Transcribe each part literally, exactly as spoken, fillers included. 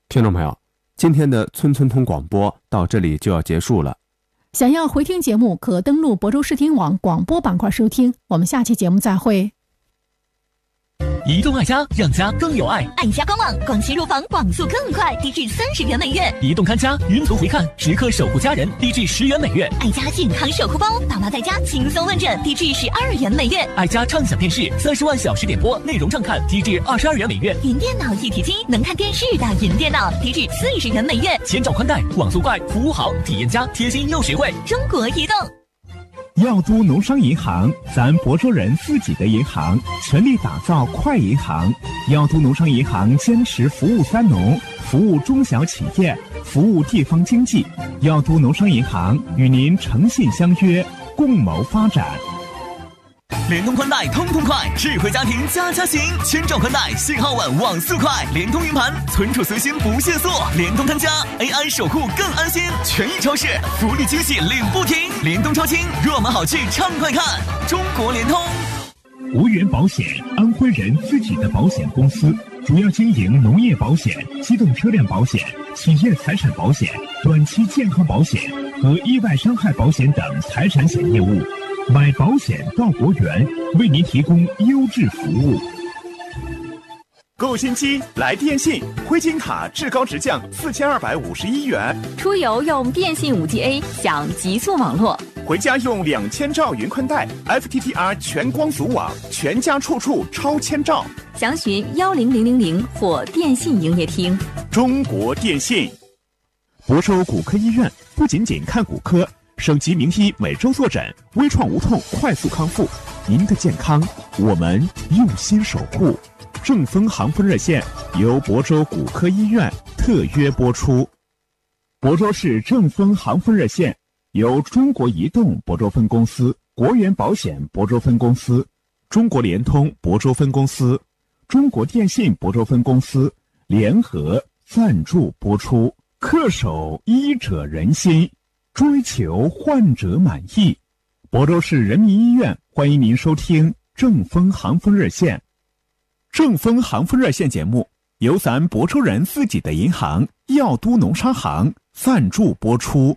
听众朋友，今天的村村通广播到这里就要结束了。 想要回听节目，可登录亳州视听网广播板块收听。我们下期节目再会。 移动爱家，让家更有爱。 爱家官网，广西入房网速更快，低至三十元每月。 移动看家，云图回看，时刻守护家人，低至十元每月。 爱家健康守护包，爸妈在家轻松问诊，低至十二元每月。 爱家畅享电视，三十万小时点播，内容畅看，低至二十二元每月。 云电脑一体机，能看电视的云电脑，低至四十元每月。 千兆宽带，网速快，服务好，体验佳，贴心又实惠。 中国移动。 耀都农商银行，咱亳州人自己的银行，全力打造快银行。耀都农商银行坚持服务三农，服务中小企业，服务地方经济。耀都农商银行与您诚信相约，共谋发展。 联通宽带通通快，智慧家庭家家行。千兆宽带，信号稳，网速快。联通云盘，存储随心不限速。联通看家 ，A I 守护更安心。权益超市，福利惊喜领不停。联通超轻，若买好去畅快看。中国联通。 无源保险，安徽人自己的保险公司，主要经营农业保险、机动车辆保险、企业财产保险、短期健康保险和意外伤害保险等财产险业务。买保险到国源，为您提供优质服务。 购新机来电信，灰金卡至高直降四千二百五十一元。 出游用电信 五 G A 享极速网络， 回家用两千兆云宽带 F T T R 全光阻网，全家处处超千兆。 详询幺零零零零或电信营业厅。 中国电信。 亳州骨科医院不仅仅看骨科，省级名医每周坐诊，微创无痛快速康复。您的健康，我们用心守护。正风航风热线由亳州骨科医院特约播出。亳州市正风航风热线由中国移动亳州分公司、国源保险亳州分公司、中国联通亳州分公司、中国电信亳州分公司联合赞助播出。恪守医者仁心，追求患者满意。亳州市人民医院欢迎您收听正风航风热线。正风航风热线节目由咱亳州人自己的银行耀都农商行赞助播出。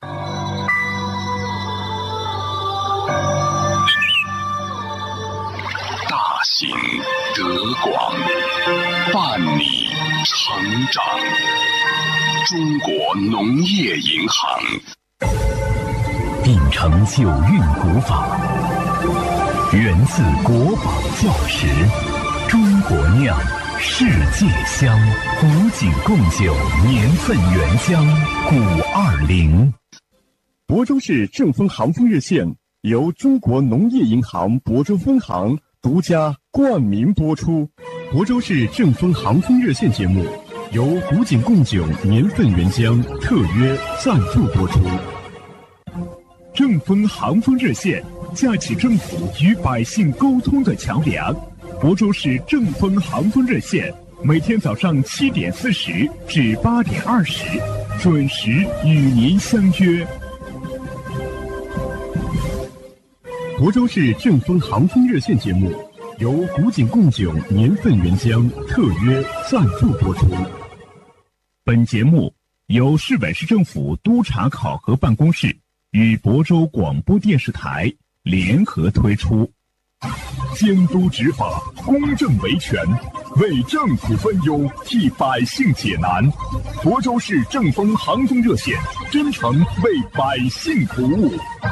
大行德广，伴你成长。中国农业银行。 秉承九韵古法，源自国宝教识，中国酿，世界香，古井贡酒，年份原香，古二零。 亳州市正风航风热线由中国农业银行亳州分行独家冠名播出。亳州市正风航风热线节目由古井贡酒年份原香特约赞助播出。正风航风热线架起政府与百姓沟通的桥梁。亳州市正风航风热线每天早上七点四十至八点二十准时与您相约。亳州市正风航风热线节目由古井贡酒年份原香特约赞助播出。本节目由市委市政府督查考核办公室与亳州广播电视台联合推出。监督执法，公正维权，为政府分忧，替百姓解难。亳州市正风航风热线真诚为百姓服务。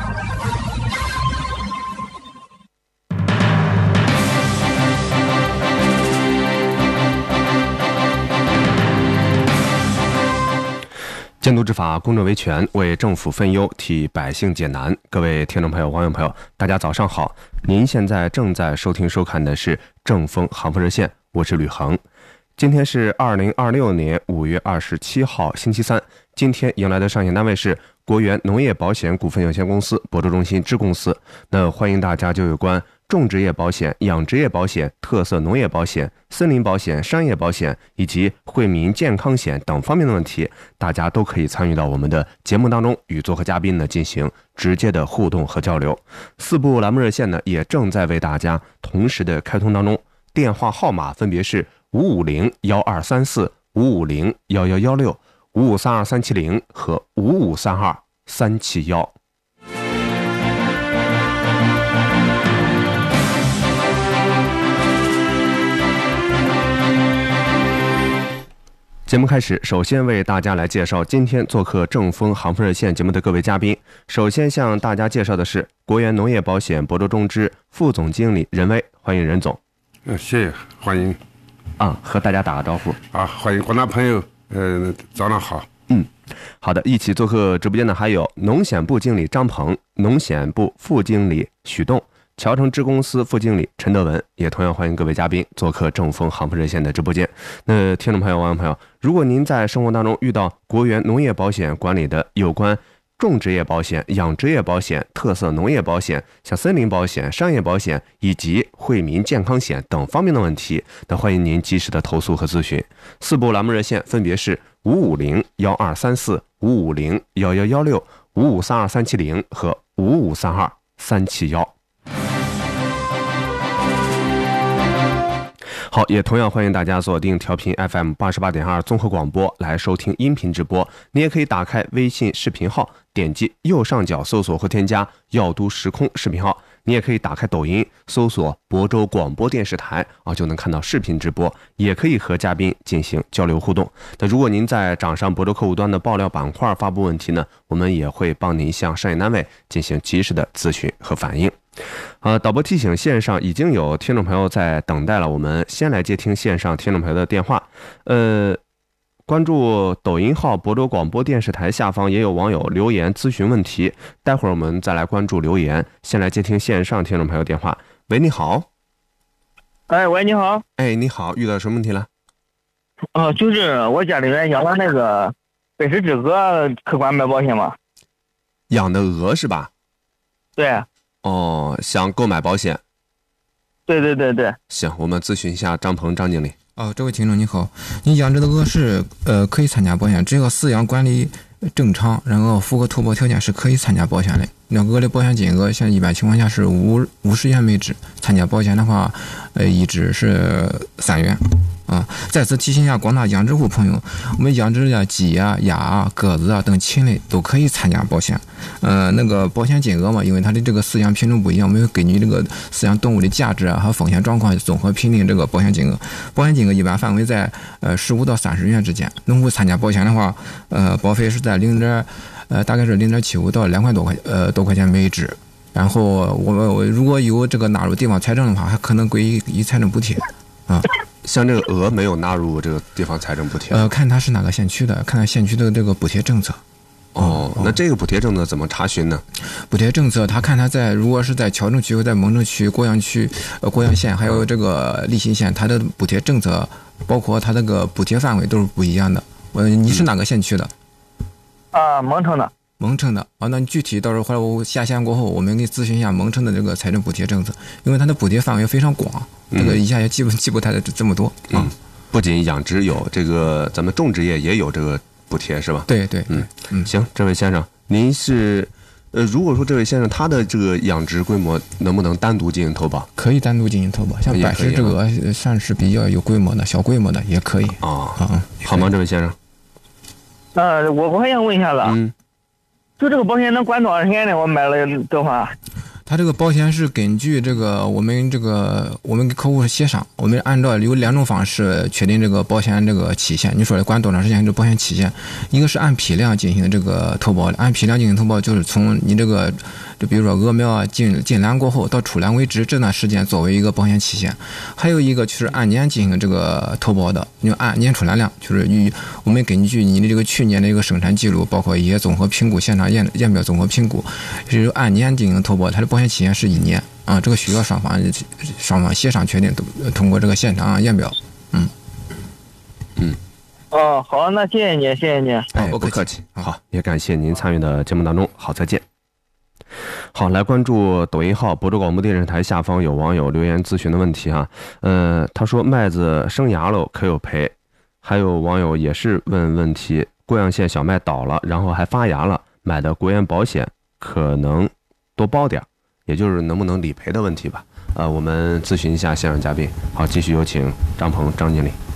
监督执法，公正维权，为政府分忧，替百姓解难。各位听众朋友、网友朋友，大家早上好！您现在正在收听收看的是正风航风热线，我是吕恒。今天是二零二六年五月二十七号，星期三。今天迎来的上线单位是国源农业保险股份有限公司亳州中心支公司。那欢迎大家就有关种植业保险、养殖业保险、特色农业保险、森林保险、商业保险以及惠民健康险等方面的问题，大家都可以参与到我们的节目当中，与做客嘉宾呢进行直接的互动和交流。四部栏目热线呢也正在为大家同时的开通当中，电话号码分别是五五零幺二三四、 五五零幺幺幺六、五五三二三七零和五五三二三七幺。节目开始，首先为大家来介绍今天做客正风航风热线节目的各位嘉宾。首先向大家介绍的是国元农业保险亳州中支副总经理任威，欢迎任总。 嗯，谢谢，欢迎。 啊，和大家打个招呼。 啊，欢迎广大朋友，呃，早上好。 嗯，好的，一起做客直播间的还有农险部经理张鹏、农险部副经理许栋、侨城支公司副经理陈德文，也同样欢迎各位嘉宾做客正风航风热线的直播间。那听众朋友、网友朋友，如果您在生活当中遇到国元农业保险管理的有关种植业保险、养殖业保险、特色农业保险、像森林保险、商业保险以及惠民健康险等方面的问题，那欢迎您及时的投诉和咨询。四部栏目热线分别是五五零幺二三四、五五零幺幺幺六、五五三二三七零和五五三二三七幺。好，也同样欢迎大家锁定调频 F M 八十八点二综合广播来收听音频直播。你也可以打开微信视频号，点击右上角搜索或添加药都时空视频号。你也可以打开抖音搜索亳州广播电视台啊，就能看到视频直播，也可以和嘉宾进行交流互动。那如果您在掌上亳州客户端的爆料板块发布问题呢，我们也会帮您向商业单位进行及时的咨询和反映。呃，导播提醒，线上已经有听众朋友在等待了，我们先来接听线上听众朋友的电话。呃，关注抖音号亳州广播电视台下方也有网友留言咨询问题，待会儿我们再来关注留言。先来接听线上听众朋友电话。喂，你好。 哎，喂，你好。 哎，你好，遇到什么问题了？ 哦，就是我家里面养了那个北十只鹅，可管买保险吗？ 养的鹅是吧？ 对。 哦，想购买保险。 对对对对。 行，我们咨询一下张鹏张经理。 哦，这位听众你好，你养殖的鹅是呃可以参加保险，只要饲养管理正常，然后符合投保条件是可以参加保险的。那鹅的保险金额像一般情况下是五五十元每只，参加保险的话，呃一只是三元。啊，再次提醒一下广大养殖户朋友，我们养殖的鸡啊、鸭啊、鸽子啊等禽类都可以参加保险。呃，那个保险金额嘛，因为它的这个饲养品种不一样，我们会根据这个饲养动物的价值啊和风险状况综合评定这个保险金额。保险金额一般范围在呃十五到三十元之间。农户参加保险的话，呃，保费是在零点呃大概是零点七五到两块多块呃多块钱每只。然后我们我如果有这个纳入地方财政的话，还可能给予财政补贴啊。 像这个鹅没有纳入这个地方财政补贴， 呃，看它是哪个县区的，看它县区的这个补贴政策。 哦，那这个补贴政策怎么查询呢？ 补贴政策，他看他在如果是在侨城区、在蒙城区、过阳区、呃过阳县，还有这个利辛县，它的补贴政策包括它这个补贴范围都是不一样的。呃，你是哪个县区的？ 啊、呃，蒙城的。 蒙城的啊，那你具体到时候或者我下线过后，我们给你咨询一下蒙城的这个财政补贴政策，因为它的补贴范围非常广，这个一下也记不记不太这么多啊、 嗯。不仅养殖有这个，咱们种植业也有这个补贴是吧？ 对对， 嗯嗯。行，这位先生，您是呃，如果说这位先生他的这个养殖规模能不能单独进行投保？ 可以单独进行投保，像百十这个算是比较有规模的，小规模的也可以啊啊。好吗，这位先生？ 呃，我我还想问一下子， 嗯。 就这个保险能管多少钱呢？我买了的话， 它这个保险是根据这个我们这个我们跟客户协商，我们按照有两种方式确定这个保险这个期限。你说的管多长时间？这保险期限，一个是按批量进行这个投保的，按批量进行投保就是从你这个，就比如说鹅苗啊进进栏过后到出栏为止这段时间作为一个保险期限。还有一个就是按年进行这个投保的，你按年出栏量，就是与我们根据你的这个去年的一个生产记录，包括一些综合评估、现场验验表综合评估，是按年进行投保，它的保险期限是一年啊，这个需要双方双方协商确定，通过这个现场验表。嗯嗯。 哦，好，那谢谢你，谢谢你。 哎，不客气。好，也感谢您参与的节目当中。好，再见。好，来关注抖音号亳州广播电视台下方有网友留言咨询的问题哈，呃，他说麦子生芽了可有赔？还有网友也是问问题，贵阳县小麦倒了，然后还发芽了，买的国元保险可能多包点，也就是能不能理赔的问题吧。呃，我们咨询一下现场嘉宾。好，继续有请张鹏张经理。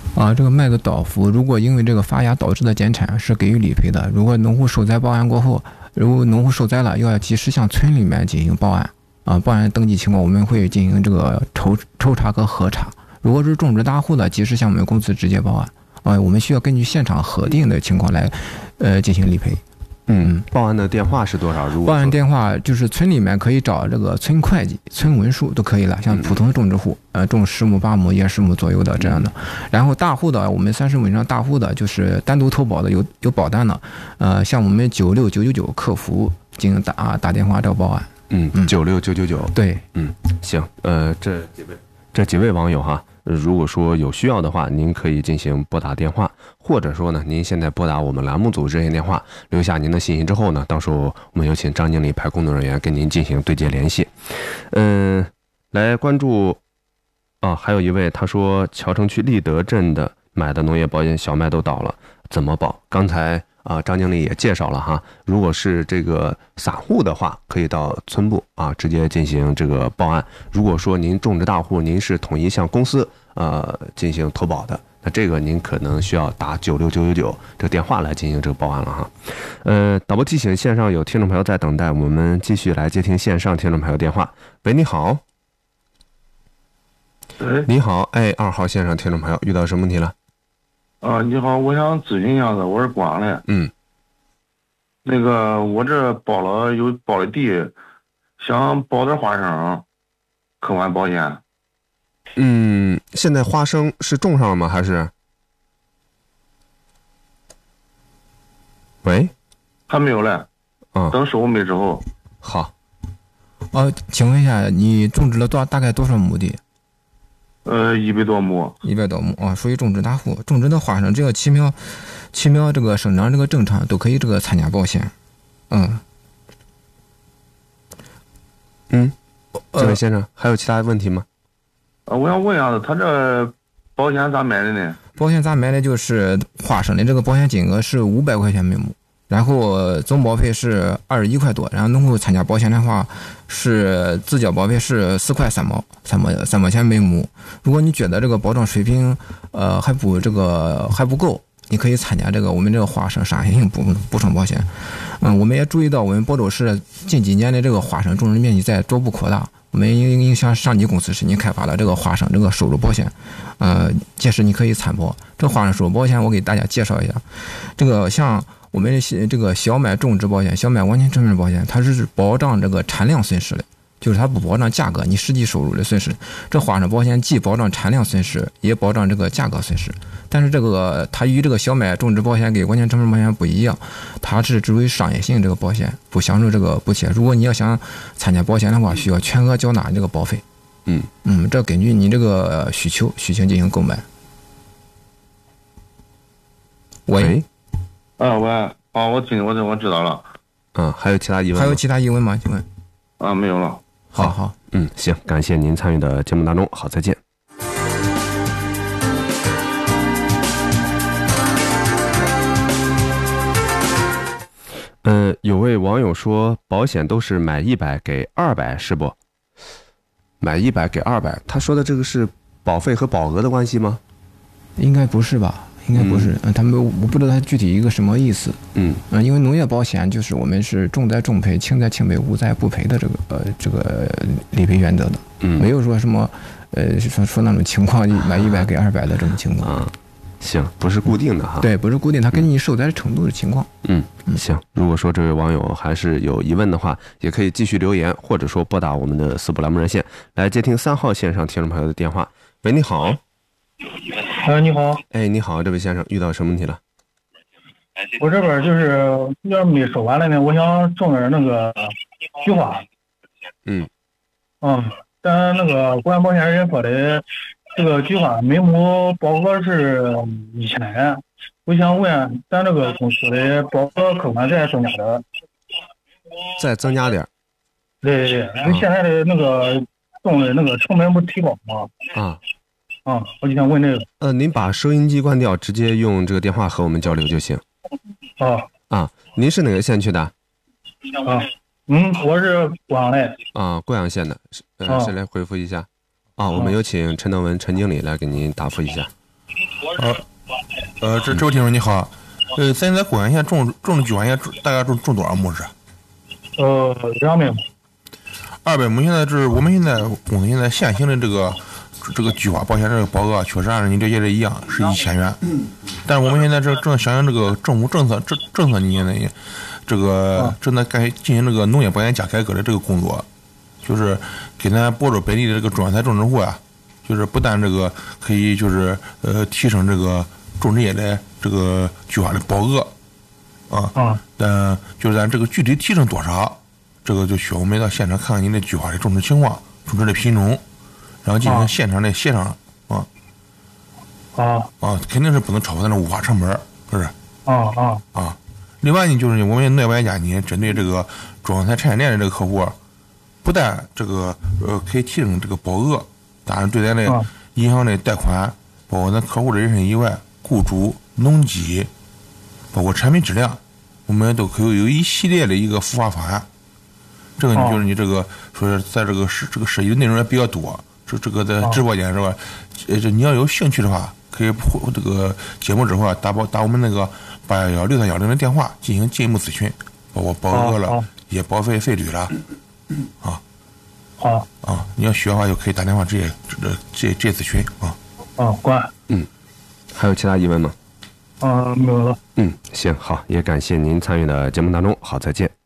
啊，这个麦子倒伏，如果因为这个发芽导致的减产，是给予理赔的。如果农户受灾报案过后，如果农户受灾了，要及时向村里面进行报案啊，报案登记情况，我们会进行这个抽抽查和核查。如果是种植大户的，及时向我们公司直接报案啊，我们需要根据现场核定的情况来，呃，进行理赔。 嗯，报案的电话是多少？如果报案电话就是村里面可以找这个村会计、村文书都可以了，像普通的种植户，呃，种十亩、八亩、一十亩左右的这样的。然后大户的，我们三十亩以上大户的，就是单独投保的，有有保单的，呃，像我们九六九九九客服进行打打电话找报案。 嗯，九六九九九。 对， 嗯，行，呃，这几位这几位网友哈。如果说有需要的话，您可以进行拨打电话，或者说呢，您现在拨打我们栏目组热线电话，留下您的信息之后呢，到时候我们有请张经理派工作人员跟您进行对接联系。嗯，来关注啊，还有一位他说，谯城区立德镇的买的农业保险小麦都倒了，怎么保？刚才啊，张经理也介绍了哈，如果是这个散户的话，可以到村部啊直接进行这个报案。如果说您种植大户，您是统一向公司呃进行投保的，那这个您可能需要打九六九九九这个电话来进行这个报案了哈。呃，导播提醒，线上有听众朋友在等待，我们继续来接听线上听众朋友电话。喂，你好。 喂， 你好，哎，二号线上听众朋友遇到什么问题了？ 啊，你好，我想咨询一下子，我是广的。 嗯。 那个，我这包了有包的地，想包点花生，客观保险。 嗯，现在花生是种上了吗？还是？喂？ 还没有嘞。 啊、嗯。 等收没之后。 好。 哦，请问一下，你种植了多大概多少亩地？ 呃，一百多亩， 一百多亩啊，属于种植大户。种植的花生，只要起苗、起苗这个生长这个正常，都可以这个参加保险。嗯， 嗯，这位先生、呃、还有其他问题吗？ 呃，我想问一下子，他这保险咋买的呢？ 保险咋买的？就是花生的这个保险金额是五百块钱每亩。然后总保费是二十一块多，然后农户参加保险的话是自缴保费是四块三毛，三毛三毛钱每亩。如果你觉得这个保障水平呃还不这个还不够，你可以参加这个我们这个花生伤害性补补偿保险。嗯，我们也注意到我们亳州市近几年的这个花生种植面积在逐步扩大，我们应向上级公司申请开发了这个花生这个收入保险，呃，届时你可以参保。这花生收入保险我给大家介绍一下，这个像。我们这个小麦种植保险、小麦完全成本保险，它是保障这个产量损失的，就是它不保障价格，你实际收入的损失。这花生保险既保障产量损失，也保障这个价格损失。但是这个它与这个小麦种植保险跟完全成本保险不一样，它是属于商业性这个保险，不享受这个补贴。如果你要想参加保险的话，需要全额缴纳这个保费。 嗯嗯，这根据你这个需求需求进行购买。喂。 啊，喂，啊，我听我我知道了。 嗯，还有其他疑问？ 还有其他疑问吗？请问？ 啊，没有了。 好好， 嗯，行，感谢您参与的节目当中，好，再见。嗯，有位网友说，保险都是买一百给二百，是不？买一百给二百，他说的这个是保费和保额的关系吗？ 应该不是吧？应该不是，嗯，他们我不知道他具体一个什么意思， 嗯嗯，因为农业保险就是我们是重灾重赔、轻灾轻赔、无灾不赔的这个呃这个理赔原则的， 嗯， 没有说什么呃说说那种情况买一百给二百的这种情况啊，行，不是固定的哈， 对，不是固定，它根据你受灾程度的情况， 嗯，行，如果说这位网友还是有疑问的话，也可以继续留言，或者说拨打我们的四部栏目热线来接听三号线上听众朋友的电话。喂，你好。 呃，你好。 哎，你好，这位先生，遇到什么问题了？ 我这边就是要没收完了呢，我想种点那个菊花。 嗯。 嗯，但那个国安保险人说的，这个菊花每亩保额是一千元，我想问咱这个公司的保额客观再增加点。 再增加点。 对对对，因为现在的那个种的那个成本不提高吗？ 啊。 啊，我就想问这个。 呃，您把收音机关掉，直接用这个电话和我们交流就行。 啊啊，您是哪个县区的？ 啊，嗯，我是贵阳的。 啊，贵阳县的，呃，谁来回复一下？啊，我们有请陈德文陈经理来给您答复一下。 呃，呃，这这位听众你好，呃，咱在广安县种种的菊花，现在大概种种多少亩是？ 呃，两百亩。 二百亩，现在是我们现在公司现在现行的这个这个菊花保险这个保额，确实按照你了解的一样是一千元。但是我们现在正正响应这个政府政策政政策里面的这个正在改进行这个农业保险加改革的这个工作，就是给咱亳州本地的这个中药材种植户啊，就是不但这个可以就是呃提升这个种植业的这个菊花的保额啊， 啊， 但就是咱这个具体提升多少，这个就需要我们到现场看看您的菊花的种植情况、种植的品种，然后进行现场的协商啊。 啊啊，肯定是不能超过咱的物化成本，是不是？ 啊啊啊！另外呢，就是我们农业保险家呢，针对这个中药材产业链的这个客户，不但这个呃可以提升这个保额，当然对咱的银行的贷款，包括咱客户的人身以外，雇主、农机，包括产品质量，我们都可以有一系列的一个孵化方案。这个就是你这个说是在这个是这个涉及的内容也比较多，这这个在直播间是吧？呃，这你要有兴趣的话，可以这个节目之后啊，打包打我们那个八幺幺六三幺零的电话进行进一步咨询，包括保额了、也保费费率了，啊， 啊啊，你要需要的话就可以打电话直接这这这咨询啊。 啊，关。 嗯，还有其他疑问吗？ 啊，没有了。 嗯，行，好，也感谢您参与的节目当中，好，再见。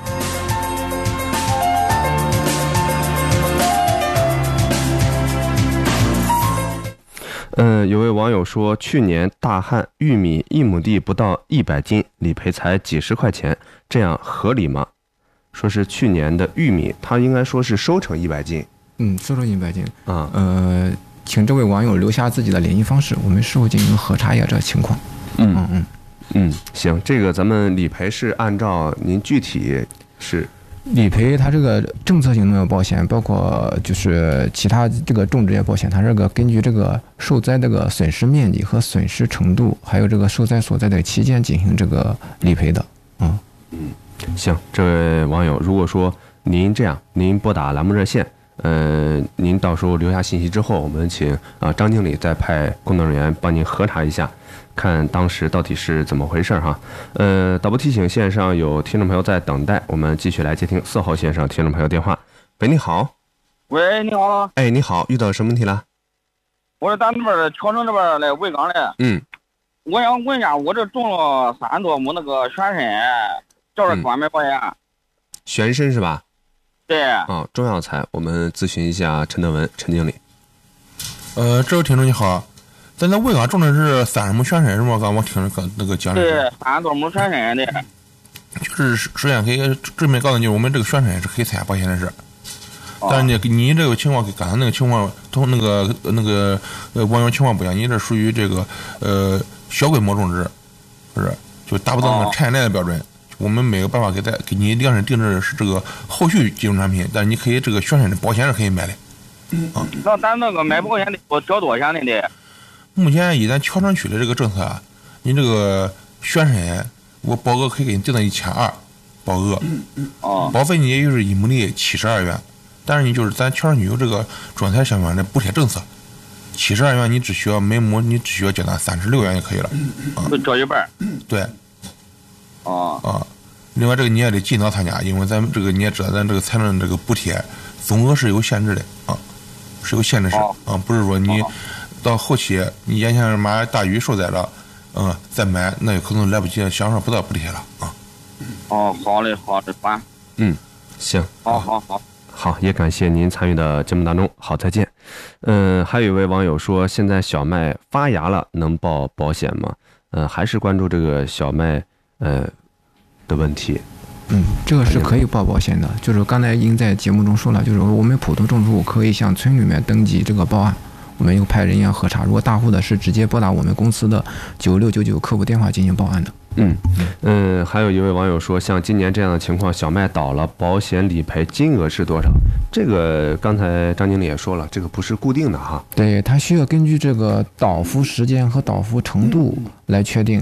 嗯，有位网友说，去年大旱，玉米一亩地不到一百斤，理赔才几十块钱，这样合理吗？说是去年的玉米，他应该说是收成一百斤。 嗯，收成一百斤啊。 呃，请这位网友留下自己的联系方式，我们事后进行核查一下这个情况。 嗯嗯嗯嗯，行，这个咱们理赔是按照您具体是。 理赔它这个政策性农业保险，包括就是其他这个种植业保险，它这个根据这个受灾这个损失面积和损失程度，还有这个受灾所在的期间进行这个理赔的。嗯嗯，行，这位网友，如果说您这样，您拨打栏目热线，呃，您到时候留下信息之后，我们请啊张经理再派工作人员帮您核查一下。看当时到底是怎么回事哈，呃，导播提醒，线上有听众朋友在等待，我们继续来接听四号线上听众朋友电话。喂，你好。 喂，你好。 哎，你好，遇到什么问题了？ 我是咱这边的谯城这边来卫岗的。 嗯。 我想问一下，我这种了三多亩那个玄参，找着管买保险。 玄参是吧？ 对。 啊、哦，中药材，我们咨询一下陈德文陈经理。 呃，这位听众你好。咱在卫岗种的是三十亩玄参是吗？刚我听着那个讲的。 对，三十多亩玄参的。 就是首先可以正面告诉你，我们这个玄参是可以参加保险的事。哦、但是呢，你这个情况跟刚才那个情况同那个那个呃网友情况不一样，你这属于这个呃小规模种植，不是就达不到那个产业链的标准。哦、我们没有办法给在给你量身定制是这个后续金融产品，但是你可以这个玄参的保险是可以买的。 嗯啊。那咱那个买保险的我交多少钱的？ 目前以咱谯城区的这个政策啊，你这个玄参，我保额可以给你定到一千二，保额， 哦， 保费呢也就是一亩地七十二元，但是你就是咱谯城区有这个中药材相关的补贴政策，七十二元你只需要每亩你只需要交纳三十六元就可以了， 啊，交一半， 对， 哦， 啊，另外这个你也得尽早参加，因为咱这个你也知道，咱这个财政这个补贴总额是有限制的啊，是有限制的， 哦、 啊，不是说你。哦到后期你眼前马大雨受灾了，嗯，再买那有可能来不及享受不到补贴了啊。 哦，好嘞，好嘞，关。 嗯，行。 好好好。 好，也感谢您参与的节目当中。好，再见。嗯，还有一位网友说，现在小麦发芽了，能报保险吗？嗯，还是关注这个小麦呃的问题。 嗯，这个是可以报保险的，就是刚才已经在节目中说了，就是我们普通种植户可以向村里面登记这个报案。我们又派人员核查，如果大户的是直接拨打我们公司的九六九九客服电话进行报案的。 嗯嗯，还有一位网友说，像今年这样的情况，小麦倒了，保险理赔金额是多少？这个刚才张经理也说了，这个不是固定的哈。 对，它需要根据这个倒伏时间和倒伏程度来确定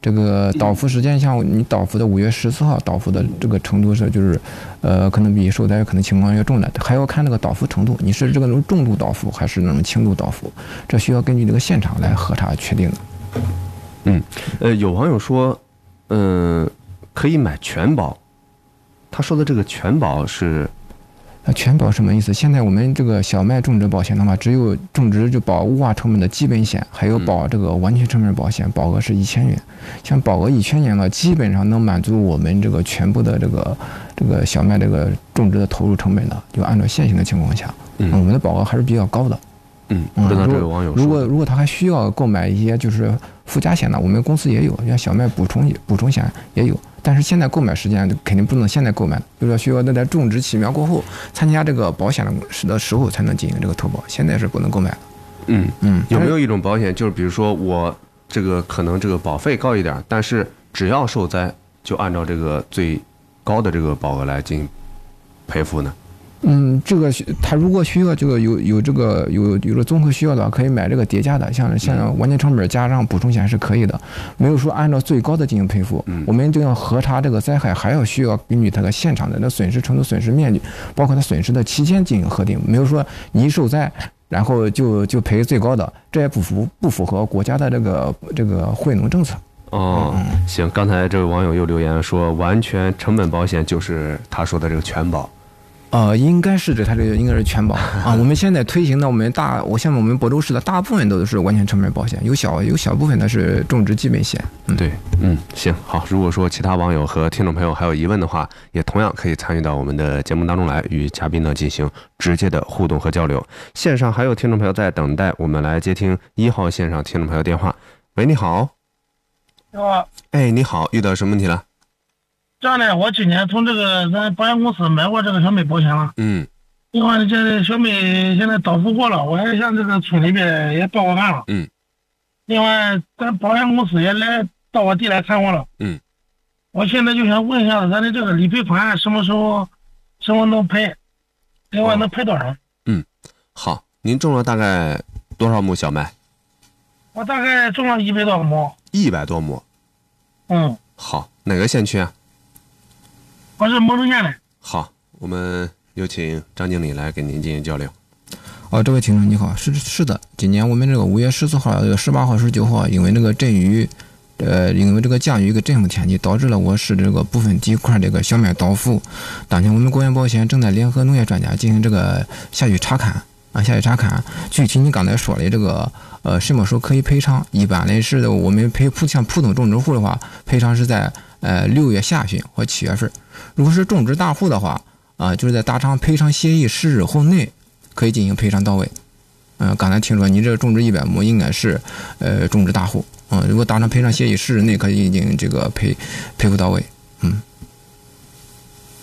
这个倒伏时间，像你倒伏的五月十四号倒伏的这个程度是，就是呃，可能比受灾可能情况要重的，还要看那个倒伏程度，你是这个种重度倒伏还是那种轻度倒伏，这需要根据这个现场来核查确定的。 嗯，呃，有网友说，嗯、呃，可以买全保，他说的这个全保是。 呃，全保什么意思？现在我们这个小麦种植保险的话，只有种植就保物化成本的基本险，还有保这个完全成本保险，保额是一千元。像保额一千元呢，基本上能满足我们这个全部的这个这个小麦这个种植的投入成本的，就按照现行的情况下，嗯，我们的保额还是比较高的。 嗯，不知道这位网友说， 如果如果他还需要购买一些就是附加险呢，我们公司也有，像小麦补充补充险也有。但是现在购买时间肯定不能现在购买，就是说需要在种植起苗过后，参加这个保险的时候才能进行这个投保，现在是不能购买的。 嗯嗯，有没有一种保险，就是比如说我这个可能这个保费高一点，但是只要受灾就按照这个最高的这个保额来进行赔付呢？ 嗯，这个他如果需要这个有有这个有有了综合需要的话，可以买这个叠加的，像像完全成本加上补充险是可以的，没有说按照最高的进行赔付。嗯，我们就要核查这个灾害，还要需要根据它的现场的那损失程度、损失面积，包括它损失的期间进行核定，没有说你一受灾然后就就赔最高的，这也不符不符合国家的这个这个惠农政策。 哦，嗯、行，刚才这位网友又留言说，完全成本保险就是他说的这个全保。 呃，应该是这，它这个应该是全保啊。我们现在推行的，我们大，我像我们亳州市的大部分都是完全成本保险，有小有小部分的是种植基本险。 嗯，对，嗯，行，好。如果说其他网友和听众朋友还有疑问的话，也同样可以参与到我们的节目当中来，与嘉宾呢进行直接的互动和交流。线上还有听众朋友在等待，我们来接听一号线上听众朋友电话。喂，你好。 你好。 哎，你好，遇到什么问题了？ 这样的，我今年从这个咱保险公司买过这个小麦保险了。 嗯。 另外，这个小麦现在倒伏过了，我还向这个村里边也报过案了。 嗯。 另外，咱保险公司也来到我地来看我了。 嗯。 我现在就想问一下子，咱的这个理赔款什么时候什么能赔？另外能赔多少？ 嗯，好，您种了大概多少亩小麦？ 我大概种了一百多亩。 一百多亩。 嗯。 好，哪个县区啊？ 我是蒙城县的。 好，我们有请张经理来给您进行交流。 哦，这位听众你好，是是的，今年我们这个五月十四号、这个十八号、十九号，因为这个阵雨，呃，因为这个降雨跟阵风天气，导致了我市这个部分地块这个小麦倒伏。当前我们国元保险正在联合农业专家进行这个下去查看啊，下去查看。具体你刚才说的这个，呃，什么时候可以赔偿？一般的是我们赔普像普通种植户的话，赔偿是在呃六月下旬或七月份。如果是种植大户的话，啊、呃，就是在达成赔偿协议十日后内，可以进行赔偿到位。嗯、呃，刚才听说你这种植一百亩应该是，呃，种植大户，嗯、呃，如果达成赔偿协议十日内，可以进行这个赔赔付到位。嗯。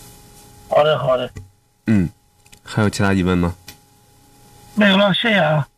好的，好的。 嗯，还有其他疑问吗？ 没有了，谢谢啊。